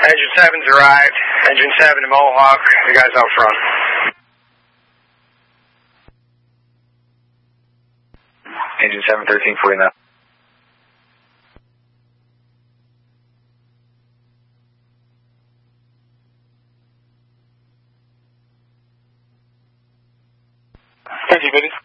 Engine 7's arrived. Engine 7 to Mohawk. The guy's out front. Engine 7, 1349. Thank you, buddy.